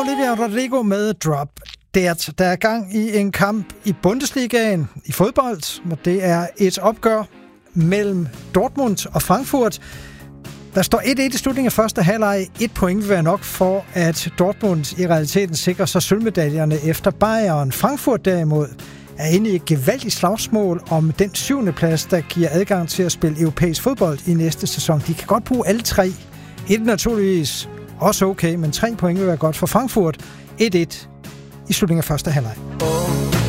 Olivia Rodrigo med Drop Dead. Der er gang i en kamp i Bundesligaen i fodbold, og det er et opgør mellem Dortmund og Frankfurt. Der står 1-1 i slutningen af første halvleg. 1 point vil være nok for, at Dortmund i realiteten sikrer sig sølvmedaljerne efter Bayern. Frankfurt derimod er inde i et gevaldigt slagsmål om den 7. plads, der giver adgang til at spille europæisk fodbold i næste sæson. De kan godt bruge alle tre. Et naturligvis også okay, men 3 point vil være godt for Frankfurt. 1-1 i slutningen af første halvleg.